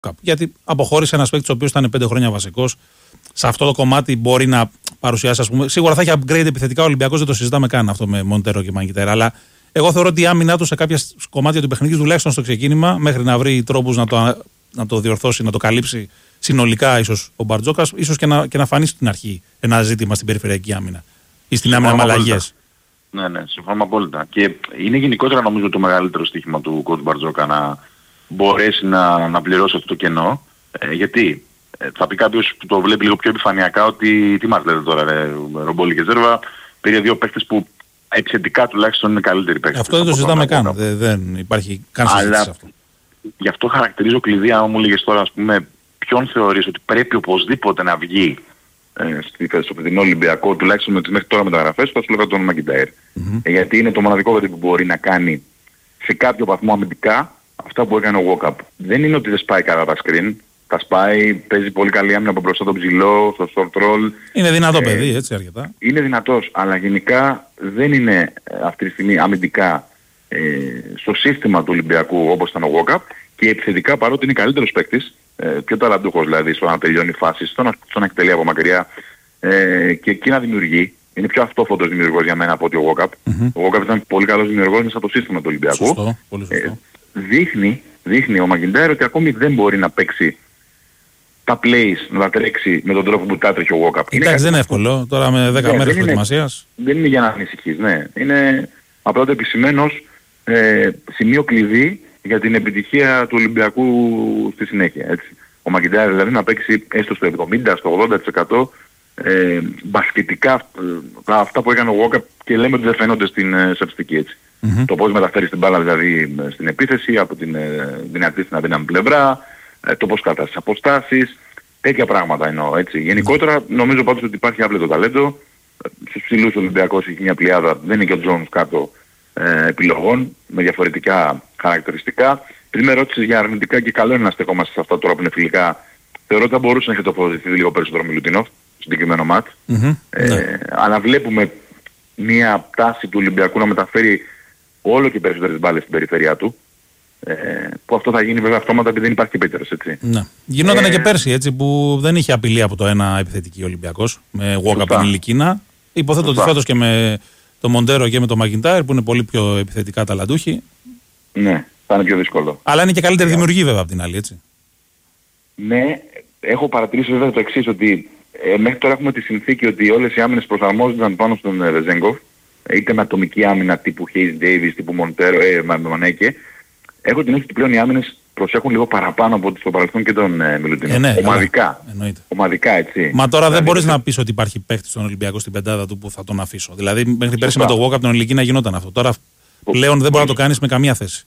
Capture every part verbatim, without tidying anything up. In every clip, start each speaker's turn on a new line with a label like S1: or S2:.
S1: Cup. Γιατί αποχώρησε ένας παίκτης ο οποίος ήταν πέντε χρόνια βασικός. Σε αυτό το κομμάτι μπορεί να παρουσιάσει, ας πούμε. Σίγουρα θα έχει upgrade επιθετικά ο Ολυμπιακός, δεν το συζητάμε καν αυτό με Μοντέρο και Μαγκιτέρα. Αλλά εγώ θεωρώ ότι η άμυνά του σε κάποια κομμάτια του παιχνιδιού, τουλάχιστον στο ξεκίνημα, μέχρι να βρει τρόπους να το, να το διορθώσει, να το καλύψει συνολικά ίσως ο Μπαρτζόκας, ίσως και να, και να φανεί στην αρχή ένα ζήτημα στην περιφερειακή άμυνα ή στην άμυνα με αλλαγές.
S2: Ναι, ναι, συμφωνώ απόλυτα. Και είναι γενικότερα νομίζω το μεγαλύτερο στοίχημα του coach Μπαρτζόκα να μπορέσει να, να πληρώσει αυτό το κενό. Ε, γιατί ε, θα πει κάποιος που το βλέπει λίγο πιο επιφανειακά ότι τι μας λέτε τώρα ρε, Ρομπόλη και Ζέρβα, πήρε δύο παίκτες που επιθετικά τουλάχιστον είναι καλύτεροι παίκτες.
S1: Αυτό δεν το συζητάμε καν, δεν, δεν υπάρχει καν συζήτηση σε αυτό.
S2: Γι' αυτό χαρακτηρίζω κλειδί, αν μου λέγες τώρα, ας πούμε, ποιον θεωρείς ότι πρέπει οπωσδήποτε να βγει ε, στο φετινό Ολυμπιακό, τουλάχιστον με τις μέχρι τώρα μεταγραφές, θα σου λέγα τον Μακιντάιρ. Mm-hmm. Ε, γιατί είναι το μοναδικό παιδί που μπορεί να κάνει σε κάποιο βαθμό αμυντικά αυτά που έκανε ο Walkup. Δεν είναι ότι δεν σπάει καλά τα screen, τα σπάει, παίζει πολύ καλή άμυνα από μπροστά τον ψηλό, στο short roll.
S1: Είναι δυνατό ε, παιδί, έτσι αρκετά.
S2: Είναι δυνατός, αλλά γενικά δεν είναι αυτή τη στιγμή αμυντικά ε, στο σύστημα του Ολυμπιακού όπως ήταν ο Walkup, και επιθετικά παρότι είναι καλύτερος παίκτης, ε, πιο ταλαντούχος δηλαδή στο να τελειώνει φάσεις, στο να, στο να εκτελεί από μακριά ε, και εκεί να δημιουργεί. Είναι πιο αυτόφωτος δημιουργός για μένα από ότι ο Walkup. Mm-hmm. Ο Walkup ήταν πολύ καλός δημιουργός μέσα από το σύστημα του Ολυμπιακού.
S1: Σωστό, πολύ σωστό.
S2: Ε, δείχνει, δείχνει ο Μακιντάιρ ότι ακόμη δεν μπορεί να παίξει τα plays, να τρέξει με τον τρόπο που τα έτρεχε ο Walkup.
S1: Εντάξει, δεν είναι εύκολο τώρα με δέκα ναι, μέρες προετοιμασίας.
S2: Δεν είναι για να ανησυχείς, ναι. Είναι απλά το επισημένος ε, σημείο κλειδί για την επιτυχία του Ολυμπιακού στη συνέχεια. Έτσι. Ο Μακιντάιρ δηλαδή να παίξει έστω στο εβδομήντα, στο ογδόντα τοις εκατό ε, μπασκετικά αυτά που έκανε ο Walkup και λέμε ότι δεν φαίνονται στην ε, στατιστική έτσι. Mm-hmm. Το πώς μεταφέρει την μπάλα δηλαδή στην επίθεση από την ε, δυνατή στην αδύναμη πλευρά, ε, το πώς κρατάς τις αποστάσεις, τέτοια πράγματα εννοώ έτσι. Γενικότερα mm-hmm. νομίζω πάντως ότι υπάρχει άπλετο ταλέντο. Στους ψηλούς Ολυμπιακός έχει μια πλειάδα, δεν είναι και ο Τζόνς κάτω ε, επιλογών με διαφορετικά χαρακτηριστικά. Πριν με ρώτησες για αρνητικά και καλό είναι να στεκόμαστε σε αυτά τώρα που είναι φιλικά. Θεωρώ ότι θα μπορούσε να έχει τοποθετηθεί λίγο περισσότερο Μιλουτίνοφ στο συγκεκριμένο μάτς. Mm-hmm. Ε, ναι. Αλλά βλέπουμε μια τάση του Ολυμπιακού να μεταφέρει όλο και περισσότερες μπάλες στην περιφέρεια του. Ε, που αυτό θα γίνει βέβαια αυτόματα επειδή δεν υπάρχει πίτερος, έτσι.
S1: Ναι. Γινόταν ε, και πέρσι έτσι που δεν είχε απειλή από το ένα επιθετική Ολυμπιακός με Walkup Ενηλικίνα. Υποθέτω ότι φέτος και με το Μοντέρο και με το Μακιντάιρ που είναι πολύ πιο επιθετικά ταλαντούχοι.
S2: Ναι, θα είναι πιο δύσκολο.
S1: Αλλά είναι και καλύτερη yeah. δημιουργή βέβαια από την άλλη, έτσι.
S2: Ναι, έχω παρατηρήσει βέβαια το εξής, ότι ε, μέχρι τώρα έχουμε τη συνθήκη ότι όλες οι άμυνες προσαρμόζονταν πάνω στον Βεζέγκοφ, είτε με ατομική άμυνα τύπου Hayes Davis, τύπου Μοντέρο, ε, Μανέκε. Έχω την αίσθηση ότι πλέον οι άμυνες προσέχουν λίγο παραπάνω από στο παρελθόν και τον ε, Μιλουτίνο.
S1: Ε, ναι,
S2: ομαδικά.
S1: Εννοείται.
S2: Ομαδικά, έτσι.
S1: Μα τώρα δηλαδή, δεν μπορείς να πεις ότι υπάρχει παίχτης στον Ολυμπιακό στην πεντάδα του που θα τον αφήσω. Δηλαδή μέχρι πέρσι με το Walkup τον Ελικίνα γινόταν αυτό. Τώρα πλέον δεν μπορεί να το κάνεις με καμία θέση.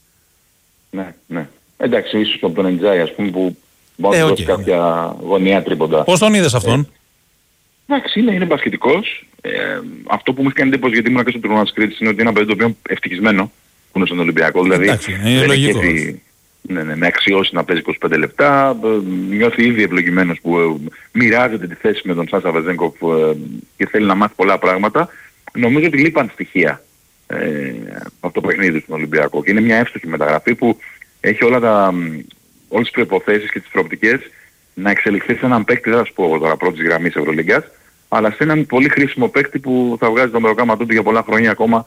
S2: Ναι, ναι. Εντάξει, ίσως από τον Εντζάι ας πούμε που μπορεί να δώσει κάποια γωνιά τρίποντα.
S1: Πώς τον είδες αυτόν?
S2: Εντάξει, είναι, είναι μπασκετικός. Ε, αυτό που μου έχει κάνει εντύπωση γιατί ήμουν και στο τουρνουά της Κρήτης είναι ότι είναι ένα παιδί το οποίο ευτυχισμένο που είναι στον Ολυμπιακό. Δηλαδή,
S1: εντάξει, είναι λογικό.
S2: Ναι, ναι, με αξιώσει να παίζει είκοσι πέντε λεπτά, νιώθει ήδη ευλογημένος που ε, μοιράζεται τη θέση με τον Σάσα Βεζέγκοφ ε, και θέλει να μάθει πολλά πράγματα. Νομίζω ότι λείπαν στοιχεία ε, από το παιχνίδι στον Ολυμπιακό και είναι μια εύστοχη μεταγραφή που έχει όλα τα, όλες τις προϋποθέσεις και τις προοπτικές να εξελιχθεί σε έναν παίκτη, δεν θα σου πω τώρα πρώτης γραμμής Ευρωλίγκας, αλλά σε έναν πολύ χρήσιμο παίκτη που θα βγάζει το μεροκάμα του για πολλά χρόνια ακόμα,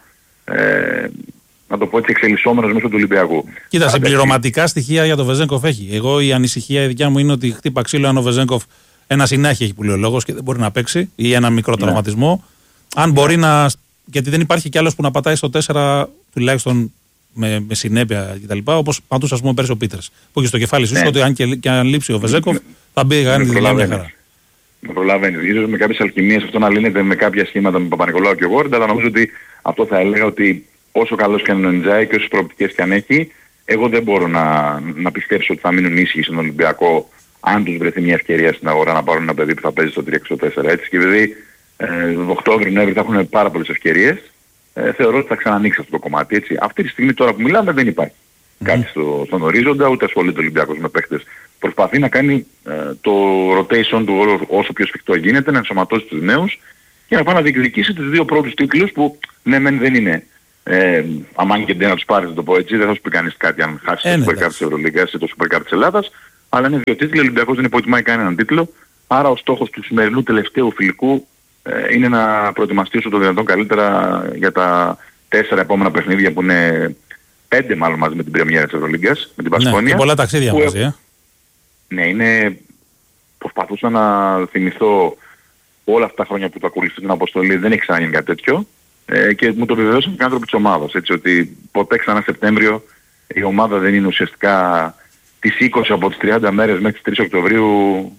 S2: ε, να το πω έτσι, εξελισσόμενος μέσω του Ολυμπιακού.
S1: Κοίτα, συμπληρωματικά στοιχεία για τον Βεζέγκοφ έχει. Εγώ η ανησυχία η δικιά μου είναι ότι χτύπα ξύλο αν ο Βεζέγκοφ ένα συνάχη έχει που λέει ο λόγος και δεν μπορεί να παίξει ή ένα μικρό ναι. τραυματισμό. Αν μπορεί να. Γιατί δεν υπάρχει κι άλλος που να πατάει στο τέσσερα τουλάχιστον με, με συνέπεια κτλ. Όπως πάντως ας πούμε πέρσι ο Πίτερς. Που έχει στο κεφάλι σου ναι. ότι αν και, και αν λείψει ο Βεζέγκοφ θα μπει κάνει τη δουλειά μια χαρά.
S2: Με προλαβαίνεις. Ίσως με κάποιες αλχημίες αυτό να λύνεται με κάποια σχήματα με Παπα-Νικολάου και Γόρντα, αλλά νομίζω ότι αυτό θα έλεγα ότι όσο καλός και αν είναι ο Ντζάι και όσες προοπτικές και αν έχει, εγώ δεν μπορώ να, να πιστέψω ότι θα μείνουν ήσυχοι στον Ολυμπιακό αν τους βρεθεί μια ευκαιρία στην αγορά να πάρουν ένα παιδί που θα παίζει στο τρία και στο τέσσερα. Έτσι και επειδή ε, Οκτώβριο-Νοέμβριο θα έχουν πάρα πολλές ευκαιρίες, ε, θεωρώ ότι θα ξανανοίξει αυτό το κομμάτι. Έτσι. Αυτή τη στιγμή τώρα που μιλάμε δεν υπάρχει mm. κάτι στο, στον ορίζοντα, ούτε ασχολείται ο Ολυμπιακός με παίχτες. Προσπαθεί να κάνει ε, το rotation του όσο, όσο πιο σφιχτό γίνεται, να ενσωματώσει τους νέους και να πάει να διεκδικήσει τους δύο πρώτους τίτλους που ναι μεν δεν είναι ε, αμάν και ντε να τους πάρεις, να το πω έτσι, δεν θα σου πει κανείς κάτι αν χάσεις ε, το Super Cup της Ευρωλίγκας ή το Super Cup της Ελλάδας, Αλλά είναι δύο τίτλοι, ο Ολυμπιακός δεν υποτιμάει κανέναν τίτλο. Άρα ο στόχος του σημερινού τελευταίου φιλικού ε, είναι να προετοιμαστεί όσο το δυνατόν καλύτερα για τα τέσσερα επόμενα παιχνίδια που είναι πέντε μάλλον μαζί με την πρεμιέρα της Ευρωλίγκας, με την Πασκόνια.
S1: Ναι, και πολλά ταξίδια
S2: που,
S1: μαζί, ε.
S2: Ναι, είναι... Προσπαθούσα να θυμηθώ όλα αυτά τα χρόνια που το ακολουθεί την αποστολή, δεν έχει ξαναγίνει κάτι τέτοιο. Ε, και μου το βεβαιώσαν και άνθρωποι της ομάδας, έτσι, ότι ποτέ ξανά Σεπτέμβριο η ομάδα δεν είναι ουσιαστικά τις είκοσι από τις τριάντα μέρες μέχρι τις τρεις Οκτωβρίου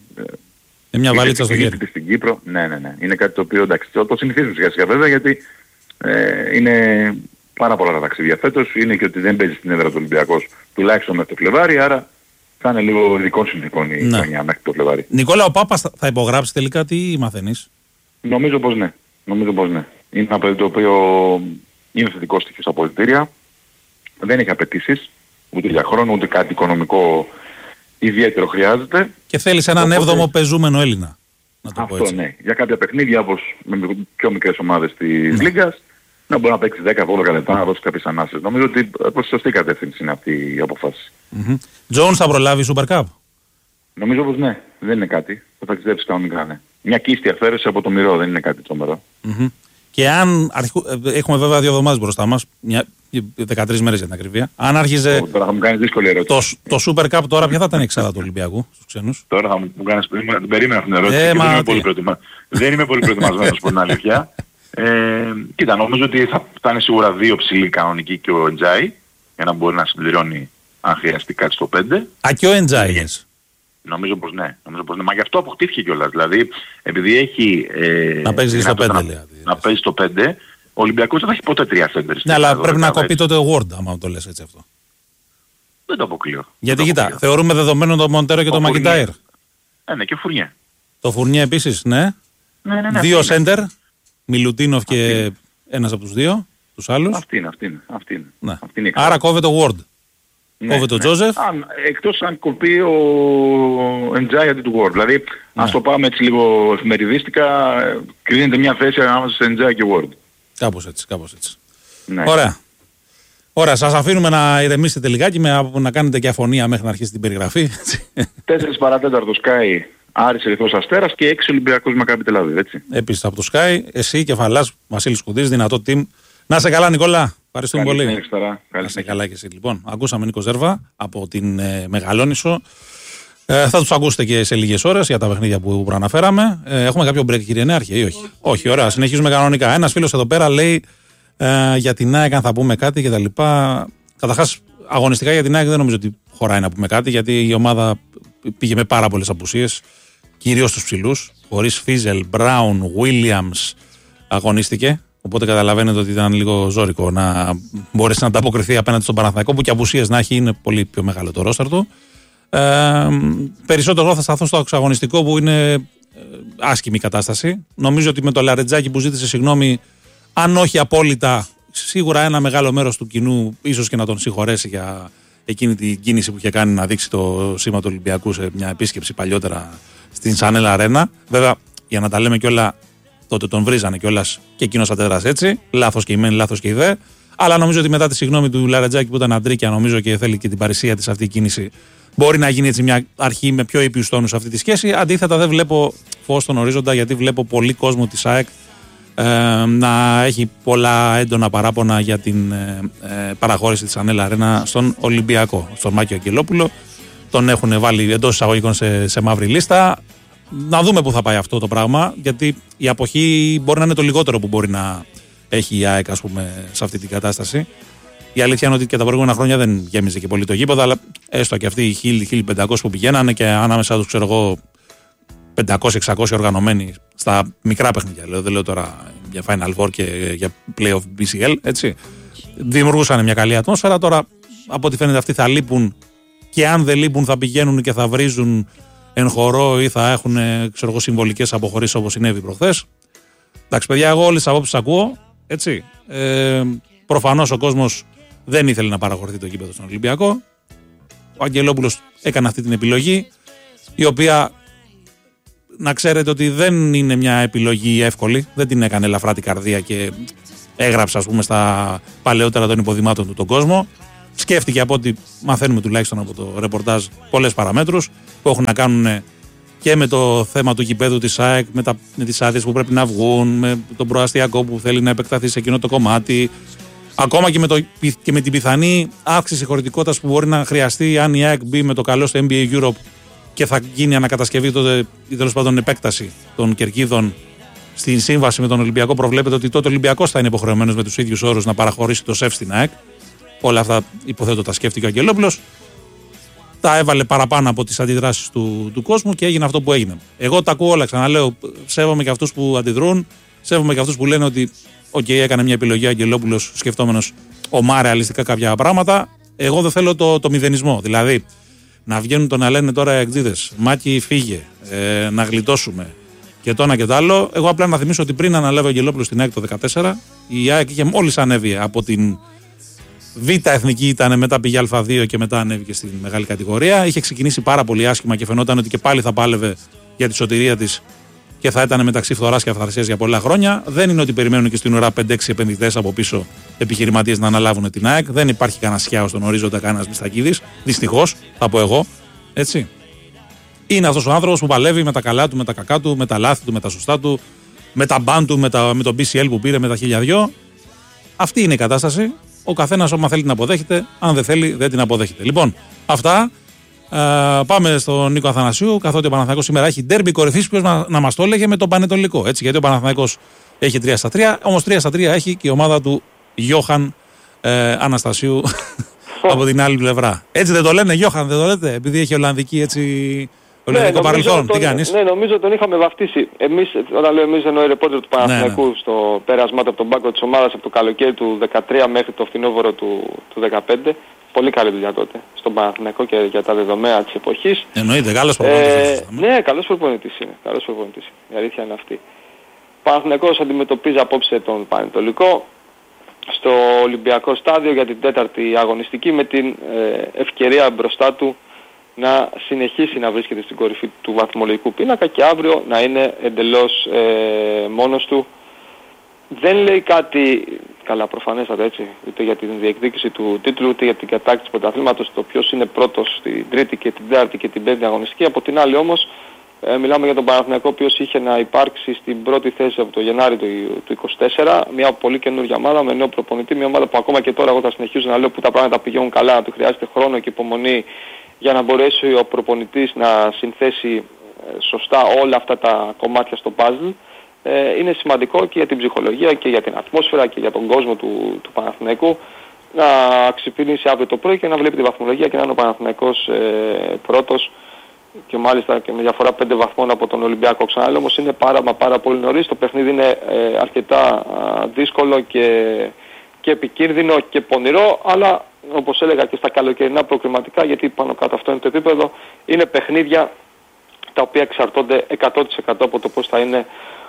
S1: είναι μια βαλίτσα στο χέρι.
S2: Στην Κύπρο. Ναι, ναι, ναι. Είναι κάτι το οποίο εντάξει, το, το συνηθίζουμε σιγά σιγά βέβαια, γιατί ε, είναι πάρα πολλά τα ταξίδια φέτος, είναι και ότι δεν παίζει στην έδρα του Ολυμπιακός τουλάχιστον μέχρι το Φλεβάρι, άρα θα είναι λίγο ειδικών συνθηκών η
S1: ναι.
S2: χρονιά μέχρι το Φλεβάρι.
S1: Νικόλα, ο Πάπας θα υπογράψει τελικά, τι μαθαίνεις?
S2: Νομίζω πως ναι. Νομίζω πως ναι. Είναι ένα παιδί το οποίο είναι θετικό στοιχείο στα αποδυτήρια. Δεν έχει απαιτήσεις, ούτε για χρόνο, ούτε κάτι οικονομικό ιδιαίτερο χρειάζεται.
S1: Και θέλεις έναν Οπότε... έβδομο πεζούμενο Έλληνα. Να το
S2: αυτό
S1: πω έτσι.
S2: Ναι. Για κάποια παιχνίδια όπως με πιο μικρές ομάδες της
S1: ναι.
S2: Λίγκας, να μπορεί να παίξει δέκα με δώδεκα λεπτά, να δώσει κάποιες ανάσες. Νομίζω ότι προς τη σωστή κατεύθυνση είναι αυτή η αποφάση.
S1: Τζόουνς mm-hmm. θα προλάβει Super Cup?
S2: Νομίζω πως ναι. Δεν είναι κάτι. Θα ταξιδέψει κανονικά, ναι. Μια κίστη αφαίρεση από το μυρό, δεν είναι κάτι τρομερό.
S1: Mm-hmm. Και αν αρχικού... έχουμε βέβαια δύο εβδομάδες μπροστά μας, μια... δεκατρείς μέρες για την ακρίβεια. Αν άρχιζε.
S2: Τώρα θα μου κάνεις δύσκολη ερώτηση.
S1: Το, το Super Cup τώρα, ποια θα ήταν η εξάδα του Ολυμπιακού στους ξένους?
S2: Τώρα θα μου κάνεις. Την περίμενα αυτήν την ερώτηση. Ε, και δεν, είμαι πολύ προετοιμα... δεν είμαι πολύ προετοιμασμένος από την αλήθεια. Ε, κοίτα, νομίζω ότι θα, θα είναι σίγουρα δύο ψηλοί κανονικοί και ο Εντζάι, για να μπορεί να συμπληρώνει αν χρειαστεί κάτι στο πέντε.
S1: Α, και ο Εντζάι.
S2: Νομίζω πως ναι. Νομίζω πως ναι. Μα γι' αυτό αποκτήθηκε κιόλας. Δηλαδή, επειδή έχει. Ε,
S1: να παίζει στο πέντε,
S2: να,
S1: δηλαδή.
S2: Να παίζει στο πέντε, ο Ολυμπιακός δεν θα έχει ποτέ τρία σέντερ.
S1: Ναι, αλλά πρέπει να κοπεί τότε ο Ward, άμα το λες έτσι αυτό.
S2: Δεν το αποκλείω.
S1: Γιατί κοίτα, θεωρούμε δεδομένο το Μοντέρο και το Μακιντάιρ.
S2: Ε, ναι, και Φουρνιέ.
S1: Το Φουρνιέ επίσης, ναι.
S2: Ναι, ναι, ναι.
S1: Δύο σέντερ, Μιλουτίνοφ και ένας από τους δύο, τους άλλους.
S2: Αυτή είναι, αυτή είναι. Αυτή είναι.
S1: Ναι.
S2: Αυτή είναι.
S1: Άρα κόβεται ο Ward.
S2: Ναι,
S1: κόβεται
S2: ναι.
S1: ο Τζόζεφ.
S2: Αν, εκτός αν κοπεί ο Εντζάι αντί του Ward. Δηλαδή, ναι. Ας το πάμε έτσι λίγο εφημεριδίστικα, κρίνεται μια θέση ανάμεσα σε Εντζάι και Ward.
S1: Κάπως έτσι, κάπως έτσι.
S2: Ναι.
S1: Ωραία. Ωραία, σας αφήνουμε να ηρεμήσετε λιγάκι, με, να κάνετε και αφωνία μέχρι να αρχίσει την περιγραφή.
S2: Τέσσερις παρατέταρτο Sky, Άρης Ερυθρός Αστέρας και έξι Ολυμπιακός Μακάμπι Τελ-Αβίβ, έτσι.
S1: Επίσης από το Sky, εσύ Κεφαλάς, Βασίλης Κουδής, δυνατό team. Να είσαι καλά, Νικόλα. Ευχαριστούμε πολύ. Να είσαι καλά και εσύ. Λοιπόν, ακούσαμε Νίκο Ζέρβα από την ε, Μεγαλόνισσο. Ε, θα τους ακούσετε και σε λίγες ώρες για τα παιχνίδια που προαναφέραμε. Ε, έχουμε κάποιο break, κύριε Νέαρχε, ή όχι? Όχι, ωραία, συνεχίζουμε κανονικά. Ένας φίλος εδώ πέρα λέει ε, για την ΑΕΚ, αν θα πούμε κάτι κτλ. Καταρχάς, αγωνιστικά για την ΑΕΚ δεν νομίζω ότι χωράει να πούμε κάτι, γιατί η ομάδα πήγε με πάρα πολλές απουσίες, κυρίως στους ψηλούς. Χωρίς Φίζελ, Μπράουν, Βίλιαμς αγωνίστηκε. Οπότε καταλαβαίνετε ότι ήταν λίγο ζώρικο να μπορέσει να ανταποκριθεί απέναντι στον Παναθηναϊκό, που και απουσίες να έχει, είναι πολύ πιο μεγάλο το ρόστερ του. Ε, περισσότερο θα σταθώ στο εξαγωνιστικό, που είναι ε, άσχημη κατάσταση. Νομίζω ότι με το Λαρετζάκι που ζήτησε συγγνώμη, αν όχι απόλυτα, σίγουρα ένα μεγάλο μέρος του κοινού ίσως και να τον συγχωρέσει για εκείνη την κίνηση που είχε κάνει να δείξει το σήμα του Ολυμπιακού σε μια επίσκεψη παλιότερα στην Σανέλ Αρένα. Βέβαια, για να τα λέμε κιόλα, τότε τον βρίζανε κιόλας και εκείνος αντέδρασε έτσι. Λάθος και η μεν, λάθος και η δε. Αλλά νομίζω ότι μετά τη συγγνώμη του Λαρετζάκη, που ήταν αντρίκια, νομίζω και θέλει και την παρησία της αυτή η κίνηση, μπορεί να γίνει έτσι μια αρχή με πιο ήπιους τόνους αυτή τη σχέση. Αντίθετα, δεν βλέπω φως στον ορίζοντα, γιατί βλέπω πολύ κόσμο της ΑΕΚ ε, να έχει πολλά έντονα παράπονα για την ε, ε, παραχώρηση της Ανέλα Αρένα στον Ολυμπιακό, στον Μάκη Αγγελόπουλο. Τον έχουν βάλει εντός εισαγωγικών σε, σε μαύρη λίστα. Να δούμε πού θα πάει αυτό το πράγμα, γιατί η αποχή μπορεί να είναι το λιγότερο που μπορεί να έχει η ΑΕΚ, ας πούμε, σε αυτή την κατάσταση. Η αλήθεια είναι ότι και τα προηγούμενα χρόνια δεν γέμιζε και πολύ το γήπεδο, αλλά έστω και αυτοί οι χίλια με χίλια πεντακόσιοι που πηγαίνανε και ανάμεσα τους, ξέρω εγώ, πεντακόσιοι εξακόσιοι οργανωμένοι στα μικρά παιχνίδια. Λέω, δεν λέω τώρα για Final Four και για Playoff μπι σι ελ, έτσι. Δημιουργούσαν μια καλή ατμόσφαιρα. Τώρα, από ό,τι φαίνεται, αυτοί θα λείπουν, και αν δεν λείπουν, θα πηγαίνουν και θα βρίζουν εν χορό ή θα έχουν, ξέρω εγώ, συμβολικές αποχωρήσεις, όπως συνέβη προχθές. Εντάξει, παιδιά, εγώ όλες τις απόψεις ακούω, έτσι. Ε, προφανώς ο κόσμος δεν ήθελε να παραχωρηθεί το γήπεδο στον Ολυμπιακό. Ο Αγγελόπουλος έκανε αυτή την επιλογή, η οποία, να ξέρετε ότι δεν είναι μια επιλογή εύκολη, δεν την έκανε ελαφρά την καρδία και έγραψε, ας πούμε, στα παλαιότερα των υποδημάτων του τον κόσμο. σκέφτηκε από ό,τι μαθαίνουμε τουλάχιστον από το ρεπορτάζ πολλές παραμέτρους που έχουν να κάνουν και με το θέμα του γηπέδου της ΑΕΚ, με, τα, με τις άδειες που πρέπει να βγουν, με τον προαστιακό που θέλει να επεκταθεί σε εκείνο το κομμάτι. Ακόμα και με, το, και με την πιθανή αύξηση χωρητικότητας που μπορεί να χρειαστεί αν η ΑΕΚ μπει με το καλό στο N B A Europe και θα γίνει ανακατασκευή τότε, ή τέλος πάντων επέκταση των κερκίδων στην σύμβαση με τον Ολυμπιακό. Προβλέπεται ότι τότε ο Ολυμπιακός θα είναι υποχρεωμένος με τους ίδιους όρους να παραχωρήσει το ΣΕΦ στην ΑΕΚ. Όλα αυτά υποθέτω τα σκέφτηκε ο Αγγελόπουλος. Τα έβαλε παραπάνω από τις αντιδράσεις του, του κόσμου και έγινε αυτό που έγινε. Εγώ τα ακούω όλα, ξαναλέω. Σέβομαι και αυτούς που αντιδρούν, σέβομαι και αυτούς που λένε ότι okay, έκανε μια επιλογή ο Αγγελόπουλος σκεφτόμενος ομά ρεαλιστικά κάποια πράγματα. Εγώ δεν θέλω το, το μηδενισμό. Δηλαδή, να βγαίνουν το να λένε τώρα οι εκτζίδες, Μάκη φύγε, ε, να γλιτώσουμε και το ένα και το άλλο. Εγώ απλά να θυμίσω ότι πριν αναλάβει ο Αγγελόπουλος στην ΑΕΚ το δύο χιλιάδες δεκατέσσερα, η ΑΕΚ είχε μόλις ανέβει από την Β' εθνική, ήταν, μετά πήγε Α2 και μετά ανέβηκε στην μεγάλη κατηγορία. Είχε ξεκινήσει πάρα πολύ άσχημα και φαινόταν ότι και πάλι θα πάλευε για τη σωτηρία της και θα ήταν μεταξύ φθοράς και αυθαρσίας για πολλά χρόνια. Δεν είναι ότι περιμένουν και στην ουρά πέντε έξι επενδυτές από πίσω επιχειρηματίες να αναλάβουν την ΑΕΚ. Δεν υπάρχει κανένα σκιάο στον ορίζοντα, κανένας Μιστακίδης. Δυστυχώς, θα πω εγώ. Έτσι. Είναι αυτός ο άνθρωπος που παλεύει με τα καλά του, με τα κακά του, με τα λάθη του, με τα σωστά του, με τα μπαν του, με, τα, με τον μπι σι ελ που πήρε, με τα χίλια δυο. Αυτή είναι η κατάσταση. Ο καθένας, άμα θέλει την αποδέχεται, αν δεν θέλει, δεν την αποδέχεται. Λοιπόν, αυτά. Uh, πάμε στον Νίκο Αθανασίου, καθότι ο Παναθηναϊκός σήμερα έχει ντέρμπι κορυφής, ποιος να, να μας το έλεγε με τον Πανετολικό. Έτσι, γιατί ο Παναθηναϊκός έχει τρία στα τρία, όμως τρία στα τρία έχει και η ομάδα του Γιώχαν ε, Αναστασίου από την άλλη πλευρά. Έτσι δεν το λένε, Γιώχαν, δεν το λέτε, επειδή έχει Ολλανδική έτσι. Ολλανδικό ναι, παρελθόν,
S3: τον,
S1: τι κάνεις?
S3: Ναι, νομίζω τον είχαμε βαφτίσει. Εμείς, όταν λέω εμείς, εννοώ οι ρεπόρτερ του Παναθηναϊκού, ναι, ναι, στο πέρασμα από τον πάγκο της ομάδας από το καλοκαίρι του δεκατρία μέχρι το φθινόβορο του, του δεκαπέντε. Πολύ καλή δουλειά τότε στον Παναθηναϊκό και για τα δεδομένα της εποχής.
S1: Εννοείται, καλός προπονητής.
S3: Ε, ναι, καλός προπονητής είναι. Καλός προπονητής. Η αλήθεια είναι αυτή. Ο Παναθηναϊκός αντιμετωπίζει απόψε τον Πανετολικό στο Ολυμπιακό στάδιο για την τέταρτη αγωνιστική με την ε, ευκαιρία μπροστά του να συνεχίσει να βρίσκεται στην κορυφή του βαθμολογικού πίνακα και αύριο να είναι εντελώς ε, μόνος του. Δεν λέει κάτι, καλά προφανέστατα έτσι, ούτε για την διεκδίκηση του τίτλου, ούτε για την κατάκτηση του πρωταθλήματος, το ποιος είναι πρώτος στην τρίτη και την τέταρτη και την πέμπτη αγωνιστική. Από την άλλη όμως, ε, μιλάμε για τον Παναθηναϊκό, ο οποίος είχε να υπάρξει στην πρώτη θέση από το Γενάρη του, του είκοσι τέσσερα, μια πολύ καινούργια ομάδα με νέο προπονητή, μια ομάδα που ακόμα και τώρα εγώ θα συνεχίζω να λέω που τα πράγματα πηγαίνουν καλά, του χρειάζεται χρόνο και υπομονή για να μπορέσει ο προπονητής να συνθέσει σωστά όλα αυτά τα κομμάτια στο puzzle. Ε, είναι σημαντικό και για την ψυχολογία και για την ατμόσφαιρα και για τον κόσμο του, του Παναθηναϊκού να ξυπνήσει αύριο το πρωί και να βλέπει τη βαθμολογία και να είναι ο Παναθηναϊκός ε, πρώτος και μάλιστα και με διαφορά πέντε βαθμών από τον Ολυμπιακό. Ξανά όμως είναι πάρα μα πάρα πολύ νωρίς, το παιχνίδι είναι ε, αρκετά α, δύσκολο και, και επικίνδυνο και πονηρό, αλλά όπως έλεγα και στα καλοκαιρινά προκριματικά, γιατί πάνω κάτω αυτό είναι το επίπεδο, είναι παιχνίδια τα οποία εξαρτώνται εκατό τοις εκατό από το πώς θα είναι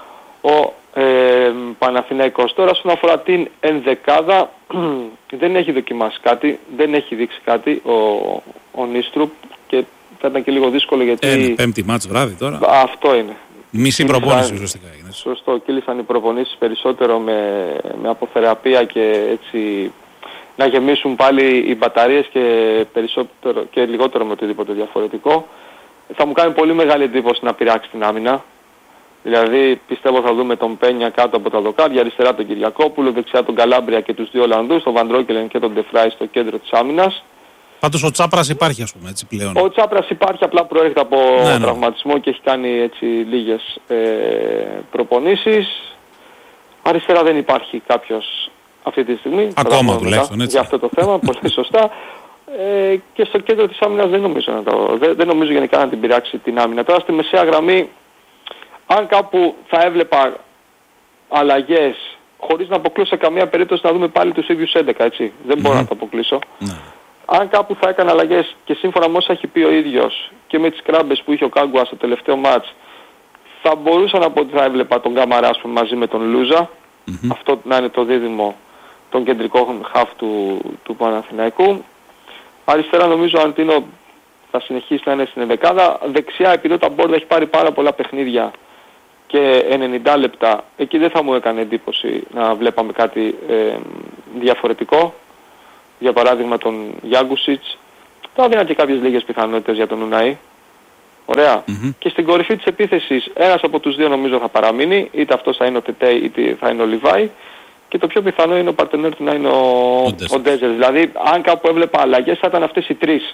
S3: ο ε, Παναθηναϊκός. Τώρα όσον αφορά την ενδεκάδα δεν έχει δοκιμάσει κάτι, δεν έχει δείξει κάτι ο, ο Νίστρουπ και θα ήταν και λίγο δύσκολο γιατί...
S1: Είναι πέμπτη μάτς βράδυ τώρα.
S3: Αυτό είναι.
S1: Μισή προπόνηση ουσιαστικά έγινε.
S3: Σωστό, κύλησαν οι προπονήσεις περισσότερο με, με αποθεραπεία και έτσι να γεμίσουν πάλι οι μπαταρίες και, περισσότερο, και λιγότερο με οτιδήποτε διαφορετικό. Θα μου κάνει πολύ μεγάλη εντύπωση να πειράξει την άμυνα. Δηλαδή πιστεύω θα δούμε τον Πένια κάτω από τα δοκάρια, αριστερά τον Κυριακόπουλο, δεξιά τον Καλάμπρια και τους δύο Ολλανδούς, τον Βαντρόκελεν και τον Ντεφράι στο κέντρο της άμυνας.
S1: Πάντως ο Τσάπρας υπάρχει ας πούμε έτσι πλέον.
S3: Ο Τσάπρας υπάρχει, απλά προέρχεται από
S1: ναι, ναι.
S3: τραυματισμό και έχει κάνει έτσι λίγες ε, προπονήσεις. Αριστερά δεν υπάρχει κάποιος αυτή τη στιγμή.
S1: Ακόμα τουλάχιστον έτσι.
S3: Για αυτό το θέμα, πολύ σωστά. Ε, και στο κέντρο της άμυνας δεν νομίζω, να το, δεν, δεν νομίζω γενικά να την πειράξει την άμυνα. Τώρα στη μεσαία γραμμή, αν κάπου θα έβλεπα αλλαγές, χωρίς να αποκλείσω σε καμία περίπτωση να δούμε πάλι τους ίδιους έντεκα, έτσι. Δεν μπορώ mm-hmm. να το αποκλείσω. Ναι. Αν κάπου θα έκανε αλλαγές και σύμφωνα με όσα έχει πει ο ίδιος και με τις κράμπες που είχε ο Κάγκουα στο τελευταίο μάτς, θα μπορούσα να πω ότι θα έβλεπα τον Καμαρά μαζί με τον Λούζα. Mm-hmm. Αυτό να είναι το δίδυμο των κεντρικών χαφ του, του Παναθηναϊκού. Αριστερά νομίζω ο Αντίνο θα συνεχίσει να είναι στην ενδεκάδα. Δεξιά, επειδή ο Ταμπόρδα έχει πάρει πάρα πολλά παιχνίδια και ενενήντα λεπτά, εκεί δεν θα μου έκανε εντύπωση να βλέπαμε κάτι ε, διαφορετικό. για παράδειγμα τον Γιάγκουσιτς, θα έδινα και κάποιες λίγες πιθανότητες για τον Ουναή. Ωραία. Mm-hmm. Και στην κορυφή της επίθεσης ένας από τους δύο νομίζω θα παραμείνει, είτε αυτός θα είναι ο Τετέι είτε θα είναι ο Λιβάη. Και το πιο πιθανό είναι ο παρτενέρ του να είναι ο, ο Ντέζερ. Δηλαδή, αν κάπου έβλεπα αλλαγές θα ήταν αυτές οι τρεις.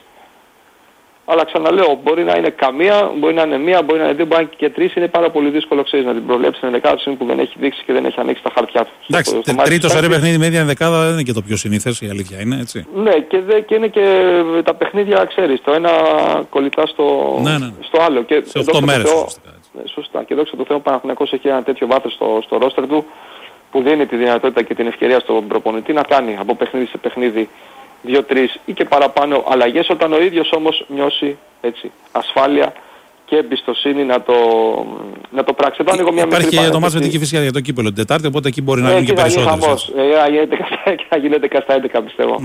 S3: Αλλά ξαναλέω, μπορεί να είναι καμία, μπορεί να είναι μία, μπορεί να είναι δύο, μπορεί να είναι και τρεις. Είναι πάρα πολύ δύσκολο, ξέρεις, να την προβλέψεις την ενδεκάδα που δεν έχει δείξει και δεν έχει ανοίξει τα χαρτιά του.
S1: Εντάξει, τρίτο σε παιχνίδι με ίδια ενδεκάδα δεν είναι και το πιο συνήθες, η αλήθεια είναι, έτσι.
S3: Ναι, και, δε, και είναι και τα παιχνίδια, ξέρεις, το ένα κολλητά στο, ναι, ναι. στο άλλο. Και
S1: σε οκτώ μέρες,
S3: σωστά. Σωστά. Και δόξα τω Θεώ, ο Παναθηναϊκός έχει ένα τέτοιο βάθος στο, στο ρόστερ του, που δίνει τη δυνατότητα και την ευκαιρία στον προπονητή να κάνει από παιχνίδι σε παιχνίδι δύο τρεις ή και παραπάνω αλλαγές, όταν ο ίδιος όμως νιώσει έτσι, ασφάλεια και εμπιστοσύνη να το, να το πράξει. Εδώ ανοίγω μια
S1: Υπάρχει και το μάτς με την Κηφισιά για το κύπελλο την Τετάρτη, οπότε εκεί μπορεί να γίνει και περισσότερες.
S3: Θα γίνει έντεκα στα έντεκα πιστεύω.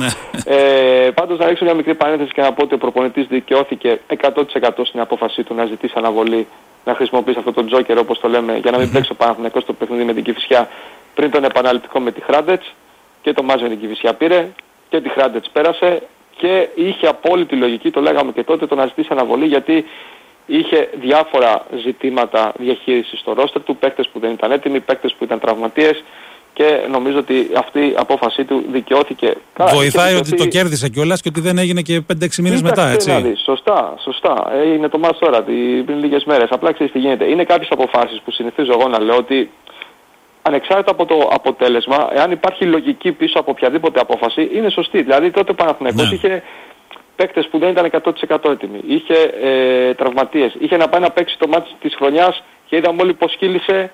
S3: ε, πάντως να ρίξω μια μικρή παρένθεση και να πω ότι ο προπονητής δικαιώθηκε εκατό τοις εκατό στην απόφασή του να ζητήσει αναβολή, να χρησιμοποιήσει αυτό το τζόκερ όπως το λέμε, για να μην παίξει ο Παναθηναϊκός στο παιχνίδι με την Κηφισιά πριν τον επαναληπτικό με τη Χράντετς, και το μάτς με την Κηφισιά πήρε και τη Χράντετς πέρασε και είχε απόλυτη λογική, το λέγαμε και τότε, το να ζητήσει αναβολή, γιατί είχε διάφορα ζητήματα διαχείρισης στο ρόστερ του, παίκτες που δεν ήταν έτοιμοι, παίκτες που ήταν τραυματίες, και νομίζω ότι αυτή η απόφασή του δικαιώθηκε.
S1: Βοηθάει ότι το κέρδισε κιόλας και ότι δεν έγινε και πέντε έξι μήνες μετά, έτσι.
S3: Δηλαδή, σωστά, σωστά. Είναι το μάτς τώρα, πριν λίγες μέρες. Απλά ξέρεις τι γίνεται. Είναι κάποιες αποφάσεις που συνηθίζω εγώ να λέω ότι ανεξάρτητα από το αποτέλεσμα, εάν υπάρχει λογική πίσω από οποιαδήποτε απόφαση, είναι σωστή. Δηλαδή τότε ο Παναθηναϊκός ναι. είχε παίκτες που δεν ήταν εκατό τοις εκατό έτοιμοι, είχε ε, τραυματίες, είχε να πάει να παίξει το μάτι της χρονιάς και είδαμε όλοι πως κύλησε.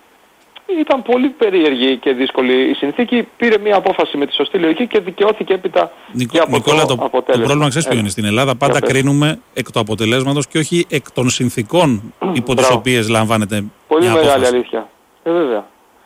S3: Ήταν πολύ περίεργη και δύσκολη η συνθήκη, πήρε μια απόφαση με τη σωστή λογική και δικαιώθηκε έπειτα Νικο, και από
S1: Νικόλα,
S3: το,
S1: το
S3: αποτέλεσμα.
S1: Το πρόβλημα ξέρεις ποιο είναι στην Ελλάδα, πάντα yeah, κρίνουμε εκ του αποτελέσματος και όχι εκ των συνθήκων υπό τις οποίες λαμβάνεται
S3: πολύ
S1: μια
S3: μεγάλη
S1: απόφαση.
S3: Αλήθεια. Ε, βέβαια.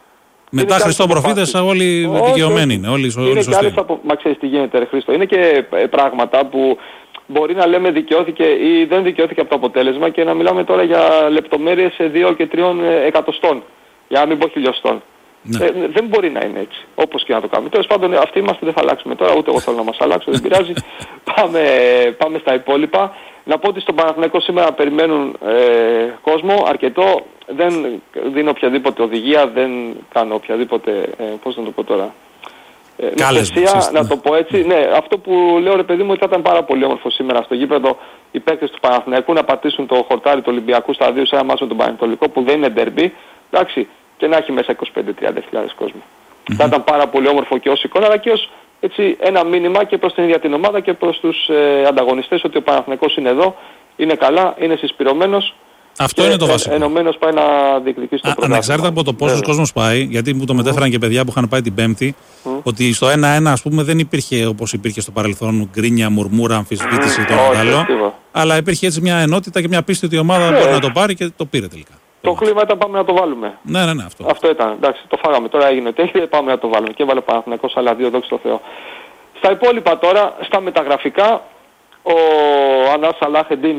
S1: Μετά Χριστό προφήτες όλοι δικαιωμένοι είναι, όλοι σωστοί.
S3: Από... Μα ξέρεις τι γίνεται ρε Χρήστο, είναι και πράγματα που μπορεί να λέμε δικαιώθηκε ή δεν δικαιώθηκε από το αποτέλεσμα και να μιλάμε τώρα για λεπτομέρειες σε δύο και τριών εκατοστών, για να μην πω χιλιοστών. Ναι. Ε, δεν μπορεί να είναι έτσι, όπως και να το κάνουμε. Τέλος πάντων αυτοί είμαστε, δεν θα αλλάξουμε τώρα, ούτε εγώ θέλω να μας αλλάξω, δεν πειράζει. πάμε, πάμε στα υπόλοιπα. Να πω ότι στον Παναθηναϊκό σήμερα περιμένουν ε, κόσμο αρκετό. Δεν δίνω οποιαδήποτε οδηγία, δεν κάνω οποιαδήποτε, ε, πώς να το πω τώρα, ε, νοθεσία, να το πω έτσι. Ναι, αυτό που λέω ρε παιδί μου, θα ήταν πάρα πολύ όμορφο σήμερα στο γήπεδο οι παίκτες του Παναθηναϊκού να πατήσουν το χορτάρι του Ολυμπιακού σταδίου σε ένα μάτσο τον Πανετολικό που δεν είναι ντερμπι, εντάξει, και να έχει μέσα είκοσι πέντε με τριάντα χιλιάδες κόσμο. Mm-hmm. Θα ήταν πάρα πολύ όμορφο και ως εικόνα, αλλά και ως έτσι, ένα μήνυμα και προς την ίδια την ομάδα και προς τους ε, ανταγωνιστές ότι ο Παναθηναϊκός είναι εδώ, είναι καλά, είναι συσπυρωμένος.
S1: Αυτό και είναι το βασικό.
S3: Ενωμένος πάει να διεκδικήσει το πρωτάθλημα.
S1: Ανεξάρτητα από το πόσος κόσμος πάει, γιατί μου το μετέφεραν mm. και παιδιά που είχαν πάει την Πέμπτη, mm. ότι στο ένα ένα ας πούμε δεν υπήρχε όπως υπήρχε στο παρελθόν γκρίνια, μουρμούρα, αμφισβήτηση mm. το άλλο. Αλλά υπήρχε έτσι μια ενότητα και μια πίστη ότι η ομάδα yeah. μπορεί να το πάρει και το πήρε τελικά.
S3: Το κλίμα ήταν πάμε να το βάλουμε.
S1: Ναι, ναι, ναι, αυτό.
S3: Αυτό ήταν. Εντάξει, το φάγαμε. Τώρα έγινε τέλειο, πάμε να το βάλουμε. Και έβαλε Παναθηναϊκός άλλα δύο, δόξα τω Θεώ. Στα υπόλοιπα τώρα, στα μεταγραφικά, ο Ανάς Αλάχεντιν.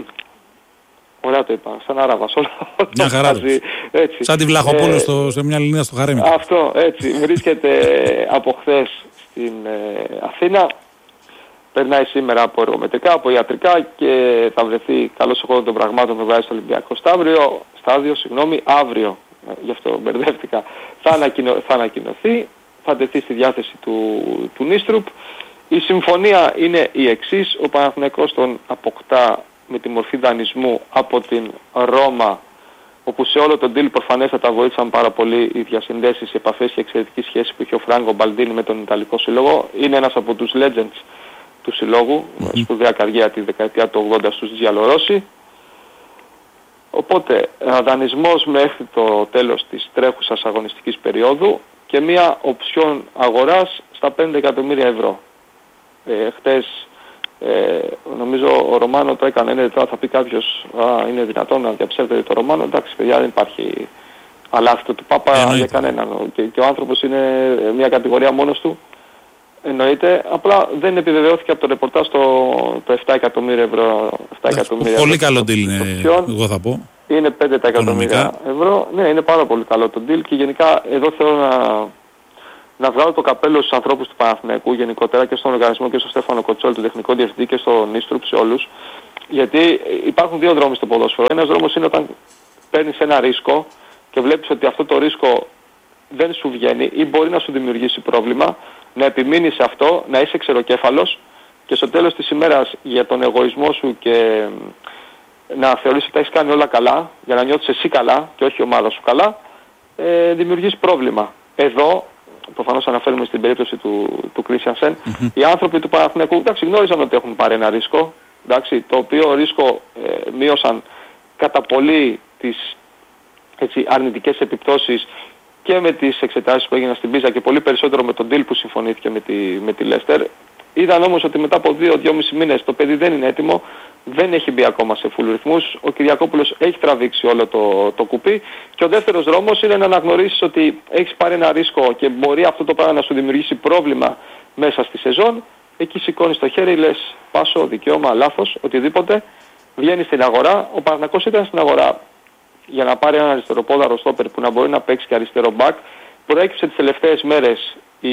S3: Ωραία το είπα, σαν Άραβας.
S1: Μια χαρά. Έτσι. Σαν τη Βλαχοπούλου ε, σε μια λινία στο Χαρέμι.
S3: Αυτό, έτσι. Βρίσκεται από χθες στην ε, Αθήνα. Περνάει σήμερα από εργομετρικά, από ιατρικά και θα βρεθεί καλώς ο χώρος των πραγμάτων με βάση στο Ολυμπιακό στάδιο, στάδιο συγγνώμη, αύριο, γι' αυτό μπερδεύτηκα, θα, ανακοινω, θα ανακοινωθεί, θα τεθεί στη διάθεση του, του Νίστρουπ. Η συμφωνία είναι η εξής, ο Παναθηναϊκός τον αποκτά με τη μορφή δανεισμού από την Ρώμα, όπου σε όλο τον deal προφανέστατα βοήθησαν πάρα πολύ οι διασυνδέσεις, οι επαφές και η εξαιρετική σχέση που είχε ο Φράγκο Μπαλντίνη με τον Ιταλικό Σύλλογο. Είναι ένας από τους legends του συλλόγου, mm-hmm. σπουδαία καριέρα τη δεκαετία του ογδόντα στους Giallorossi. Οπότε, δανεισμός μέχρι το τέλος της τρέχουσας αγωνιστικής περίοδου και μία οψιόν αγοράς στα πέντε εκατομμύρια ευρώ. Ε, χτες, ε, νομίζω ο Ρωμάνο το έκανε, είναι, τώρα θα πει κάποιος, α, είναι δυνατόν να διαψεύδεται το Ρωμάνο, εντάξει παιδιά δεν υπάρχει αλάθητο του Πάπα ε, για κανέναν. Και, και ο άνθρωπος είναι μια κατηγορία μόνος του. Εννοείται, απλά δεν επιβεβαιώθηκε από το ρεπορτάζ το, το επτά εκατομμύρια ευρώ. επτά εκατομμύρια
S1: πολύ ευρώ, καλό deal είναι, εγώ θα πω.
S3: Είναι πέντε εκατομμύρια ευρώ. Ναι, είναι πάρα πολύ καλό το deal και γενικά εδώ θέλω να, να βγάλω το καπέλο στους ανθρώπους του Παναθηναϊκού γενικότερα και στον οργανισμό και στον Στέφανο Κοτσόλ, τον τεχνικό διευθυντή και στον Ίστρουπ, σε όλους. Γιατί υπάρχουν δύο δρόμοι στο ποδόσφαιρο. Ένας δρόμος είναι όταν παίρνεις ένα ρίσκο και βλέπεις ότι αυτό το ρίσκο δεν σου βγαίνει ή μπορεί να σου δημιουργήσει πρόβλημα, να επιμείνεις σε αυτό, να είσαι ξεροκέφαλος και στο τέλος της ημέρας για τον εγωισμό σου και να θεωρείς ότι τα έχεις κάνει όλα καλά, για να νιώθεις εσύ καλά και όχι η ομάδα σου καλά, ε, δημιουργείς πρόβλημα. Εδώ, προφανώς αναφέρουμε στην περίπτωση του, του Christiansen, mm-hmm. οι άνθρωποι του Παναθηναϊκού, εντάξει, γνώριζαν ότι έχουν πάρει ένα ρίσκο, εντάξει, το οποίο ρίσκο ε, μείωσαν κατά πολύ τις έτσι, αρνητικές επιπτώσεις και με τις εξετάσεις που έγιναν στην Πίζα και πολύ περισσότερο με τον deal που συμφωνήθηκε με τη, με τη Leicester. Είδαν όμως ότι μετά από δύο δυόμισι μήνες το παιδί δεν είναι έτοιμο, δεν έχει μπει ακόμα σε full ρυθμούς, ο Κυριακόπουλος έχει τραβήξει όλο το, το κουπί και ο δεύτερος δρόμος είναι να αναγνωρίσεις ότι έχεις πάρει ένα ρίσκο και μπορεί αυτό το πράγμα να σου δημιουργήσει πρόβλημα μέσα στη σεζόν. Εκεί σηκώνεις το χέρι, λες πάσο, δικαίωμα, λάθος, οτιδήποτε, βγαίνεις στην αγορά. Ο Παναθηναϊκός ήταν στην αγορά για να πάρει ένα αριστεροπόδαρο στόπερ που να μπορεί να παίξει και αριστερό μπακ. Προέκυψε τις τελευταίες μέρες η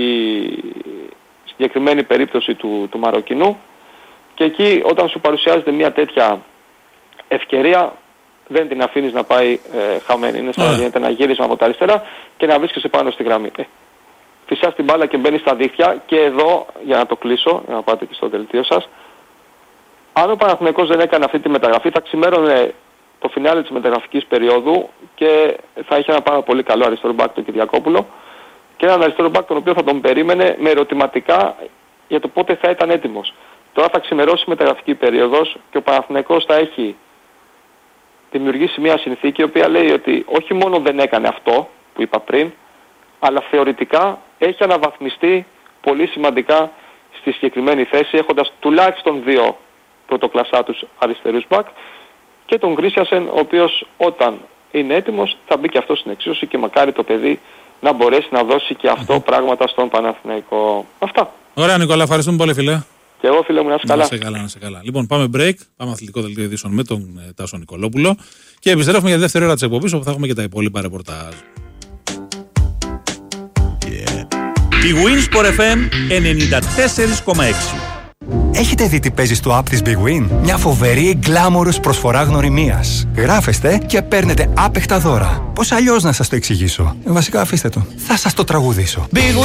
S3: συγκεκριμένη περίπτωση του, του Μαροκινού και εκεί όταν σου παρουσιάζεται μια τέτοια ευκαιρία δεν την αφήνεις να πάει ε, χαμένη. Είναι σαν να γίνεται ένα γύρισμα από τα αριστερά και να βρίσκεσαι πάνω στη γραμμή. Ε, φυσάς την μπάλα και μπαίνεις στα δίχτυα και εδώ, για να το κλείσω, για να πάτε και στο δελτίο σας, αν ο Παναθηναϊκός δεν έκανε αυτή τη μεταγραφή θα ξημέρωνε το φινάλε της μεταγραφικής περίοδου και θα είχε ένα πάρα πολύ καλό αριστερό μπακ τον Κυριακόπουλο και έναν αριστερό μπακ τον οποίο θα τον περίμενε με ερωτηματικά για το πότε θα ήταν έτοιμος. Τώρα θα ξημερώσει η μεταγραφική περίοδος και ο Παναθηναϊκός θα έχει δημιουργήσει μια συνθήκη η οποία λέει ότι όχι μόνο δεν έκανε αυτό που είπα πριν, αλλά θεωρητικά έχει αναβαθμιστεί πολύ σημαντικά στη συγκεκριμένη θέση έχοντας τουλάχιστον δύο πρωτοκλασσάτους αριστερούς μπακ και τον Christiansen, ο οποίος όταν είναι έτοιμος θα μπει και αυτό στην εξίσωση και μακάρι το παιδί να μπορέσει να δώσει και αυτό mm-hmm. πράγματα στον Παναθηναϊκό. Αυτά.
S1: Ωραία Νικόλα, ευχαριστούμε πολύ φίλε.
S3: Και εγώ φίλε μου, να είσαι καλά.
S1: Να είσαι καλά, να είσαι καλά. Λοιπόν, πάμε break, πάμε αθλητικό δελτίο ειδήσεων με τον ε, Τάσο Νικολόπουλο και επιστρέφουμε για τη δεύτερη ώρα της εκπομπής όπου θα έχουμε και τα υπόλοιπα ρεπορτάζ.
S4: Η Winsport εφ εμ ενενήντα τέσσερα κόμμα έξι.
S5: Έχετε δει τι παίζει στο app της Big Win? Μια φοβερή γκλάμορος προσφορά γνωριμίας. Γράφεστε και παίρνετε άπεχτα δώρα. Πώς αλλιώς να σας το εξηγήσω? Ε, βασικά αφήστε το. Θα σας το τραγουδήσω. Big